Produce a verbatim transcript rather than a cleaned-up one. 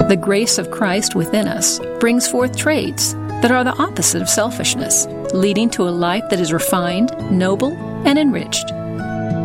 The grace of Christ within us brings forth traits that are the opposite of selfishness, leading to a life that is refined, noble, and enriched.